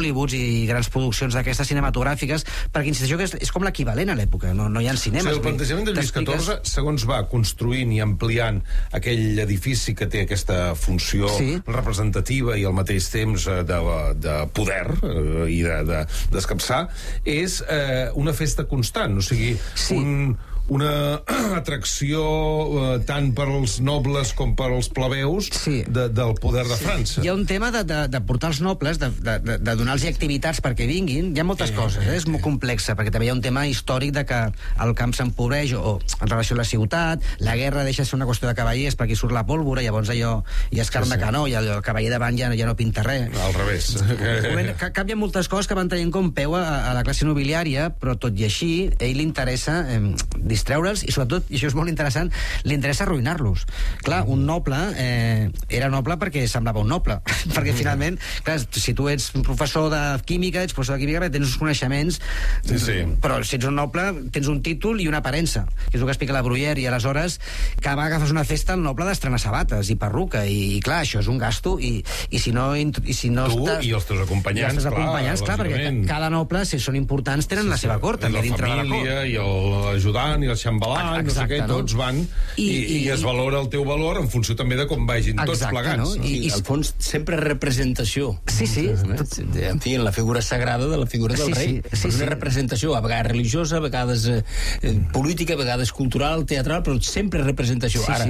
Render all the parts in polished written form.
Hollywoods i grans produccions d'aquestes cinematogràfiques, perquè insisteixo que és com l'equivalent a l'època, no hi ha cinemes. El plantejament de Lluís XIV, segons va construint i ampliant aquell edifici que té aquesta funció representativa i al mateix temps de poder i d'escapçar, és una festa constant, o sigui, una atracció tant per als nobles com per als plebeus del poder de França. Hi ha un tema de portar els nobles, de donar-los activitats perquè vinguin. Hi ha moltes coses, és molt complexa, perquè també hi ha un tema històric de que el camp s'empobreix o en relació a la ciutat, la guerra deixa de ser una qüestió de cavallers perquè surt la pólvora, llavors allò ja és carn de canó, i el cavaller davant ja no pinta res. Al revés. Canvien moltes coses que van tenint com peu a la classe nobiliària, però tot i així, a ell li interessa distreure'ls, i sobretot, i això és molt interessant, li interessa arruïnar-los. Clar, un noble era noble perquè semblava un noble, perquè finalment, clar, si tu ets un professor de química, perquè tens uns coneixements, però si ets un noble tens un títol i una aparença, que és el que explica la Bruyère, i aleshores cada vegada que fas una festa el noble d'estrenar sabates i perruca, i clar, això és un gasto, i si no tu i els teus acompanyants, clar, perquè cada noble, si són importants, tenen la seva cort, la família, i l'ajudant, i el xambalà, no sé què, tots van, i es valora el teu valor en funció també de com vagin tots plegats. I al fons sempre representació. Sí. En fi, la figura sagrada de la figura del rei. Una representació, a vegades religiosa, a vegades política, a vegades cultural, teatral, però sempre representació. Ara,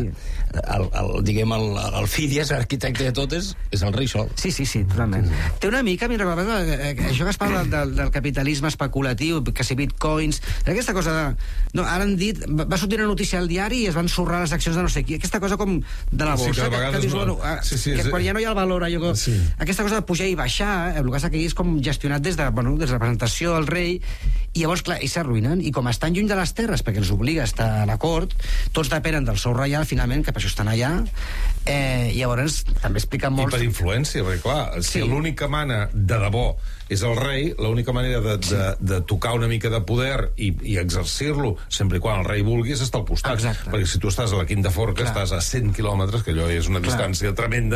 diguem, el Fídies, arquitecte de totes, és el rei sol. Sí, totalment. Té una mica, a mi recorda, això que es parla del capitalisme especulatiu, que si bitcoins, aquesta cosa de... Ara han dit, va sortir una notícia al diari i es van surrar les accions de no sé qui, aquesta cosa com de la borsa, que dius, que quan ja no hi ha el valor, aquesta cosa de pujar i baixar, el que passa que és com gestionat des de la representació del rei, i llavors, clar, ells s'arruïnen, i com estan lluny de les terres, perquè els obliga a estar a la cort, tots depenen del sou reial, finalment, que per això estan allà, llavors també expliquen molt... I per influència, perquè clar, si l'únic que mana de debò és el rei, l'única manera de tocar una mica de poder i exercir-lo, sempre i quan el rei vulgui, és estar al costat. Perquè si tu estàs a la Quinta Forca, estàs a 100 quilòmetres, que allò és una distància tremenda,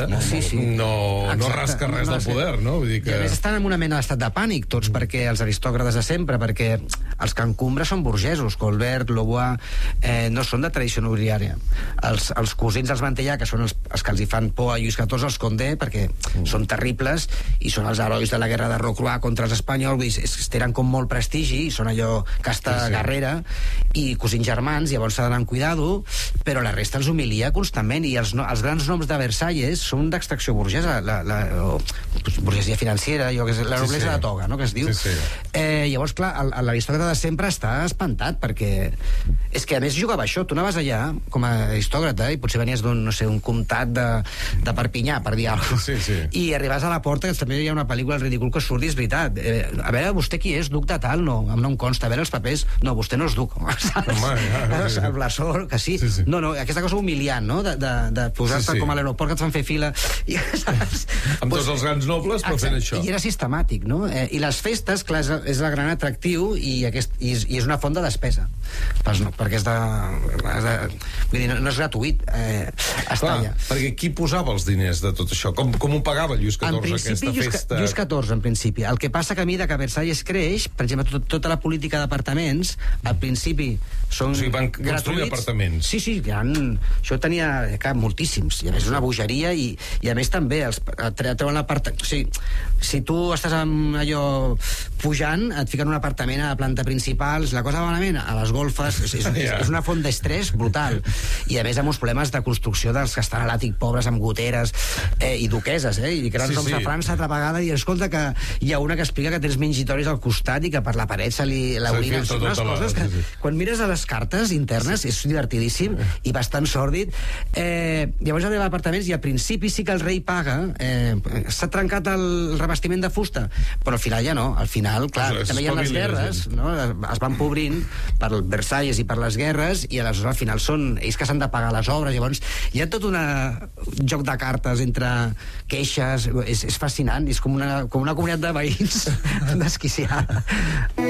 no rasca res del poder, no? Vull dir que... I a més estan en una mena d'estat de pànic, tots, perquè els aristòcrates de sempre, perquè els que encumbra són burgesos, Colbert, Louvois, no són de tradició nobiliària. Els cosins dels Mantellà, que són els que els hi fan por a Lluís XIV, els Condé, perquè són terribles, i són els herois de la guerra de Rocroi contra els espanyols, tenen com molt prestigi, i són allò casta guerrera, i cosins germans, llavors s'ha d'anar amb cuidado, però la resta els humilia constantment, i els grans noms de Versalles són d'extracció burgesa, burgesia financiera, la noblesa de toga, no?, que es diu. Llavors, clar, l'aristòcrata de sempre està espantat, perquè és que a més jugava això, tu anaves allà com a aristòcrata i potser venies d'un, no sé, un comtat de Perpinyà, per dir alguna cosa, i arribes a la porta, que també hi ha una pel·lícula, el ridícul que surt, és veritat, a veure, vostè qui és? Duc de tal? No, no em consta, a veure els papers, no, vostè no és duc, saps? El blasó, que sí. No, aquesta cosa humiliant, no?, de posar-te com a l'aeroport, que et fan fer fila, amb tots els grans nobles, però fent això. I era sistemàtic, no? I les festes, clar, és el gran atractiu, i és una font de despesa, perquè vull dir, no és gratuït estar allà. Perquè qui posava els diners de tot això? Com ho pagava Lluís XIV, aquesta festa? Lluís XIV, en principi. El que passa que a mesura que Versalles creix, per exemple, tota la política d'apartaments, al principi són gratuïts. O sigui, van construir apartaments. Sí, això tenia moltíssims, i a més és una bogeria, i a més també treuen l'apartament. O sigui, si tu estàs amb allò pujant, et fiquen un apartament a la planta principal, la cosa va malament, a les golfes, és una font d'estrès brutal, i a més amb uns problemes de construcció dels que estan a l'àtic, pobres, amb goteres i duqueses, i grans noms de França, altra vegada, i escolta que hi ha una que explica que tens mingitoris al costat i que per la paret se li l'orina. Són unes coses que, quan mires a les cartes internes, és divertidíssim i bastant sòrdid. Llavors arriba a apartaments i al principi sí que el rei paga, s'ha trencat el revestiment de fusta, però al final ja no. Al final, clar, també hi ha les guerres, no? Es van pobrint per Versalles i per les guerres, i aleshores al final són ells que s'han de pagar les obres. Llavors hi ha tot un joc de cartes entre queixes, és fascinant, és com una comunitat de veïns desquiciada.